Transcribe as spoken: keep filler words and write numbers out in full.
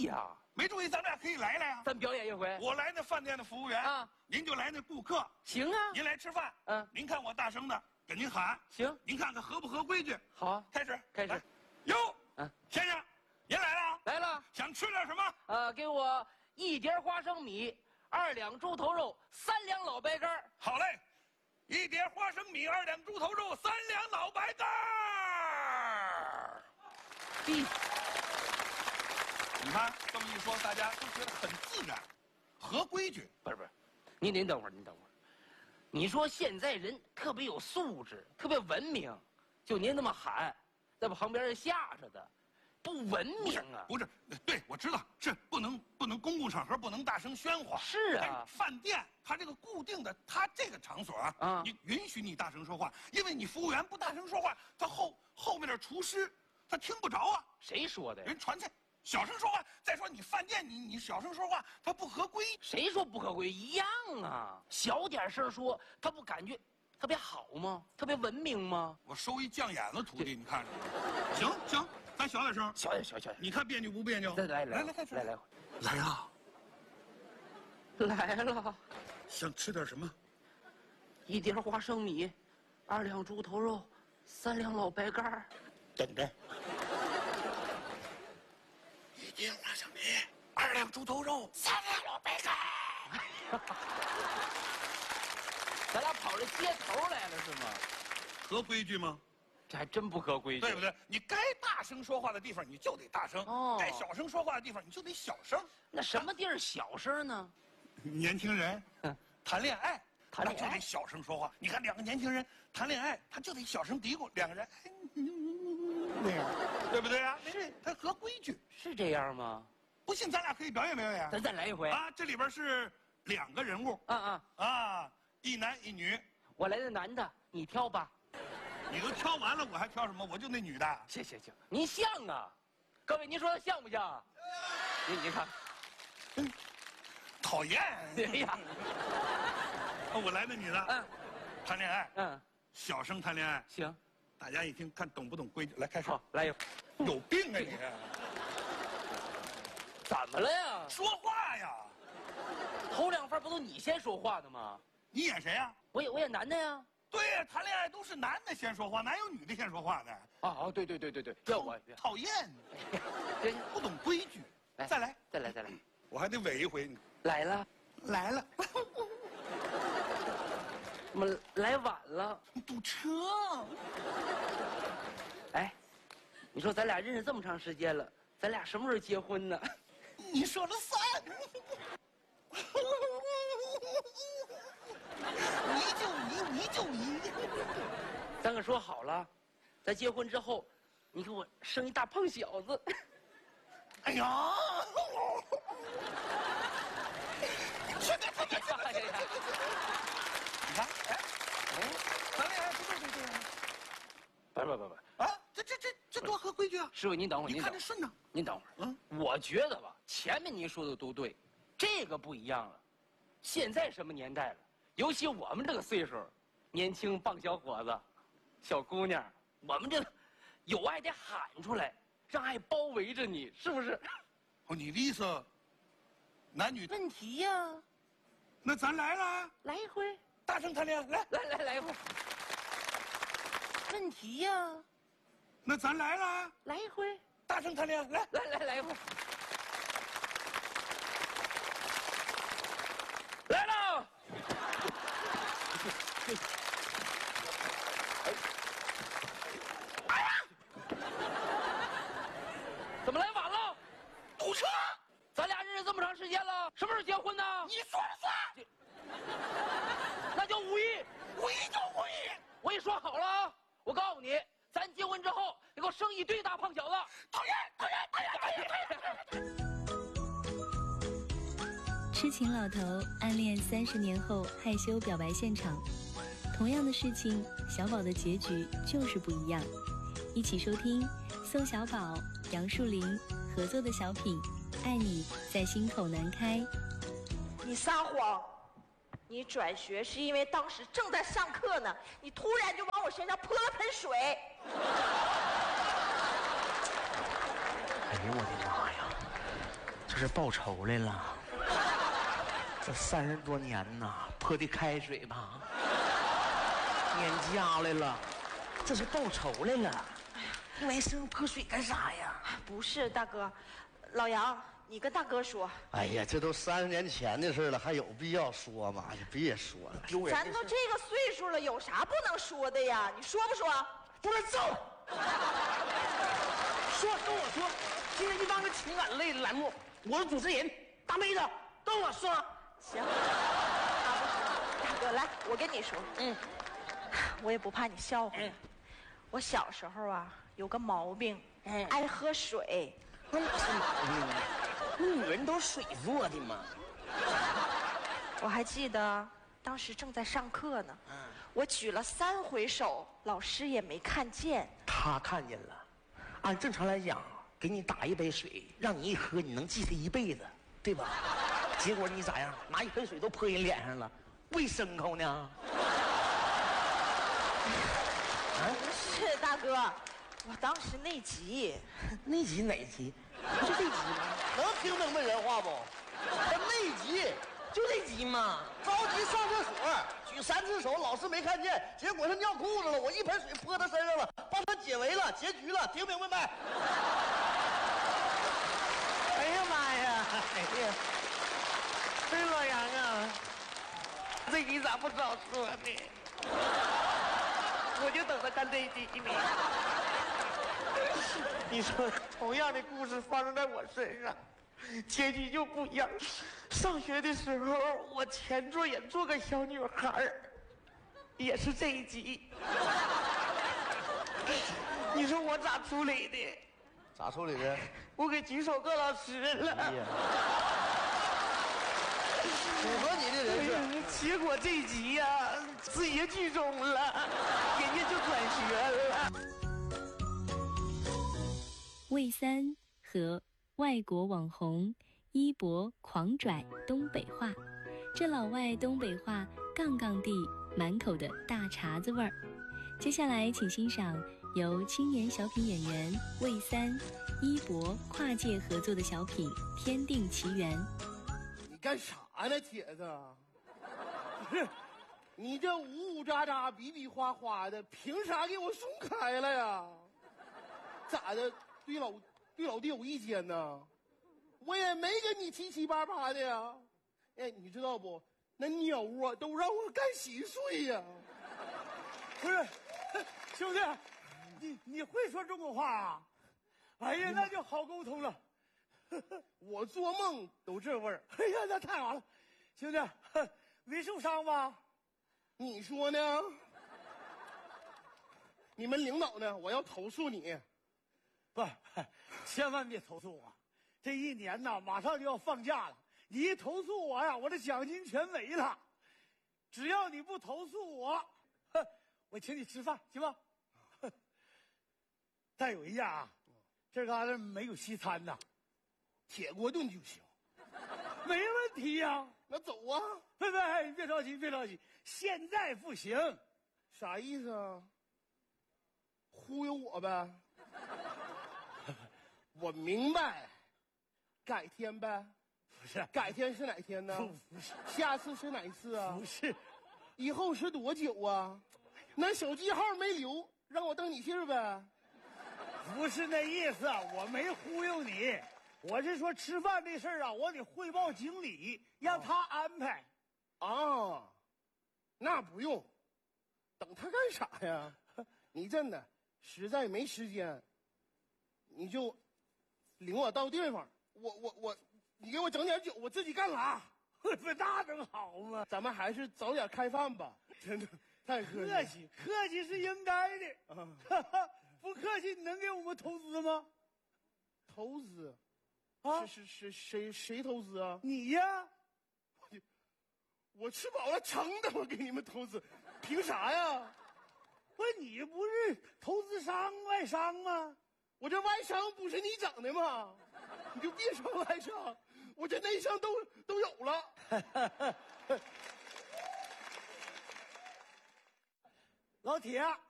意呀、啊。 没注意，咱们俩可以来来呀。 咱表演一回。 我来那饭店的服务员啊，您就来那顾客。 行啊。 您来吃饭， 嗯， 您看我大声的跟您喊。 行。 您看看合不合规矩？ 好啊， 开始， 开始。 哟，嗯，先生，您来了？ 来了。 想吃点什么？ 呃，给我一碟花生米，二两猪头肉，三两老白干。 好嘞。一碟花生米，二两猪头肉，三两老白干儿。 一， 你看这么一说，大家都觉得很自然，合规矩。 不是不是，您您等会儿，您等会儿。你说现在人特别有素质，特别文明，就您那么喊，在旁边吓着的，不文明啊！ 不是，不是对，我知道是不能不能公共场合不能大声喧哗。 是啊， 饭店它这个固定的，它这个场所啊，啊你允许你大声说话，因为你服务员不大声说话，他后后面的厨师他听不着啊。 谁说的呀？ 人传菜小声说话。再说你饭店你你小声说话，它不合规。 谁说不合规？一样啊，小点声说，他不感觉特别好吗？特别文明吗？ 我收一犟眼子徒弟，你看着。行行。咱小点声， 小点小小点， 你看别扭不别扭？ 来来来来来来来来了， 来了。 想吃点什么？ 一碟花生米，二两猪头肉，三两老白干。 等着。一碟花生米，二两猪头肉，三两老白干。 咱俩跑这街头来了是吗？ 合规矩吗？ 这还真不合规矩， 对不对？你该大声说话的地方你就得大声，哦，该小声说话的地方你就得小声。 那什么地儿小声呢？ 年轻人谈恋爱， 谈恋爱就得小声说话。你看两个年轻人谈恋爱，他就得小声嘀咕，两个人那样，对不对啊？是，他合规矩， 是这样吗？ 不信咱俩可以表演表演， 咱再来一回啊！这里边是两个人物， 啊啊啊，一男一女。 我来的男的，你挑吧。 你都挑完了，我还挑什么？我就那女的。 行行行，您像啊，各位，您说他像不像？您您看， 嗯，讨厌。 哎呀， 我来那女的，嗯，谈恋爱， 嗯， 小声谈恋爱。 行， 大家一听看懂不懂规矩？来开始。 好，来一回。 有病啊你！ 怎么了呀？ 说话呀！ 头两分不都你先说话的吗？ 你演谁呀？ 我演我演男的呀。 对呀，谈恋爱都是男的先说话，哪有女的先说话的？ 哦哦，对对对对对，要我讨厌，不懂规矩。再来， 再来，再来， 我还得尾一回。 来了， 来了， 我们来晚了， 堵车。 哎，你说咱俩认识这么长时间了，咱俩什么时候结婚呢？ 你说了算。你就你，你就你。 咱可说好了，咱结婚之后，你给我生一大胖小子。 哎呀！去去去去去！你看，哎，哎，谈恋爱不就是这样吗？ 不不不不啊！这这这这多合规矩啊！ 师傅，您等会儿， 你看着顺畅。 您等会儿，嗯，我觉得吧，前面您说的都对，这个不一样了。现在什么年代了？尤其我们这个岁数，年轻棒小伙子、小姑娘，我们这有爱得喊出来，让爱包围着你，是不是？ 哦，你的意思，男女问题呀？ 那咱来了， 来一回， 大声谈恋爱，来来来来一回。问题呀？ 那咱来了， 来一回， 大声谈恋爱，来来来来一回。来了！哎呀！怎么来晚了？ 堵车！ 咱俩认识这么长时间了，什么时候结婚呢？ 你说了算。 那就五一， 五一就五一。 我也说好了，我告诉你，咱结婚之后，你给我生一堆大胖小子。 讨厌，讨厌，讨厌，讨厌，讨厌！ 痴情老头暗恋三十年后害羞表白现场，同样的事情，小宝的结局就是不一样。一起收听宋小宝、杨树林合作的小品《爱你在心口难开》。 你撒谎，你转学是因为当时正在上课呢，你突然就往我身上泼了盆水。 哎呦我的妈呀！ 是报仇来了。这三十多年呐，泼的开水吧，撵家来了，这是报仇来了。你往身上泼水干啥呀？ 不是大哥，老杨，你跟大哥说。 哎呀，这都三十年前的事了，还有必要说吗？哎呀，别说了， 丢人！ 咱都这个岁数了，有啥不能说的呀？你说不说？ 不是，走！说，跟我说，今天一帮个情感类的栏目，我是主持人，大妹子跟我说。 行，啊不说，大哥来，我跟你说，嗯，我也不怕你笑话。嗯，我小时候啊有个毛病，嗯，爱喝水。 那哪是毛病啊？那女人都是水做的嘛。 我还记得当时正在上课呢，嗯，我举了三回手，老师也没看见。 他看见了。按正常来讲，给你打一杯水，让你一喝，你能记他一辈子，对吧？结果你咋样？拿一盆水都泼人脸上了，喂牲口呢？啊？ 不是大哥，我当时内急。 内急哪急？不就这急吗？ 能听明白人话不？他内急， 就这急嘛。 着急上厕所，举三只手，老师没看见，结果他尿裤子了，我一盆水泼他身上了，帮他解围了，结局了，听明白没？ 哎呀妈呀！哎呀！哎，老杨啊，这集咋不早说呢？我就等着看这一集呢。你说，同样的故事发生在我身上，结局就不一样。上学的时候，我前座也坐个小女孩，也是这一集。你说我咋处理的？ 咋处理的？ 我给举手告老师了。哎呀， 符合你的人设。结果这一集呀、啊，自己剧终了，人家就转学了。 魏三和外国网红一博狂拽东北话，这老外东北话杠杠地，满口的大碴子味儿。接下来请欣赏由青年小品演员魏三、一博跨界合作的小品《天定奇缘》。 你干啥呢，铁子？不是，你这呜呜喳喳、比比划划的，凭啥给我松开了呀？咋的？对老对老弟有意见呢？我也没跟你七七八八的呀。哎，你知道不？那鸟啊，都让我干稀碎呀。 不是，兄弟，你你会说中国话啊？哎呀，那就好沟通了。 我做梦都这味儿。 哎呀，那太好了，兄弟，没受伤吧？ 你说呢？你们领导呢？我要投诉你。 不，千万别投诉我。这一年呐，马上就要放假了，你一投诉我呀，我的奖金全没了。只要你不投诉我，我请你吃饭，行吗？再有一样啊，这嘎达没有西餐呐， 铁锅炖就行。 没问题呀、啊。 那走啊！ 对不对？你别着急，别着急，现在不行。 啥意思啊？忽悠我呗？我明白，改天呗。 不是， 改天是哪天呢？ 不是， 下次是哪次啊？ 不是， 以后是多久啊？那手机号没留，让我登你信呗？ 不是那意思，我没忽悠你，我是说吃饭这事儿啊，我得汇报经理，让他安排。 啊，那不用，等他干啥呀？你真的实在没时间，你就领我到地方，我我我，你给我整点酒，我自己干啥？ 不那能好吗？ 咱们还是早点开饭吧，真的太客气客气，客气是应该的。啊，不客气，你能给我们投资吗？ 投资？ 啊？ 是是是谁谁投资啊？ 你呀。 我吃饱了撑的，我给你们投资，凭啥呀？ 不是你不是投资商外商吗？ 我这外商不是你整的吗？你就别说外商，我这内商都都有了。 老铁，